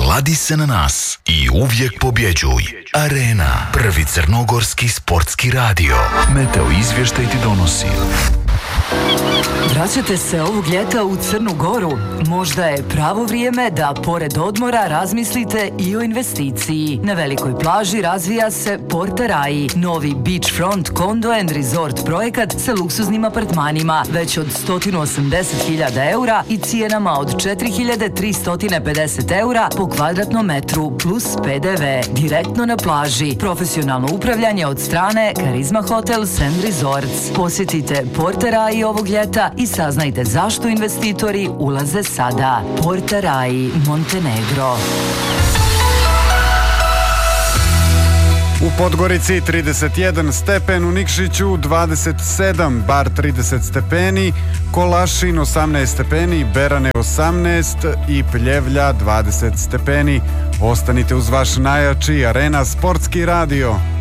Nakladi se na nas i uvijek pobjeđuj. Arena, prvi crnogorski sportski radio. Meteo izvještaj ti donosi. Vraćate se ovog ljeta u Crnu Goru? Možda je pravo vrijeme da pored odmora razmislite i o investiciji. Na velikoj plaži razvija se Porta Rai, novi beachfront condo and resort projekat sa luksuznim apartmanima već od 180.000 eura i cijenama od 4.350 eura po kvadratnom metru plus PDV. Direktno na plaži. Profesionalno upravljanje od strane Karizma Hotels and Resorts. Posjetite Porta Rai ovog ljeta i saznajte zašto investitori ulaze sada. Porta Rai, Montenegro. U Podgorici 31 stepen, u Nikšiću 27, Bar 30 stepeni, Kolašin 18 stepeni, Berane 18 i Pljevlja 20 stepeni. Ostanite uz vaš najjači Arena sportski radio.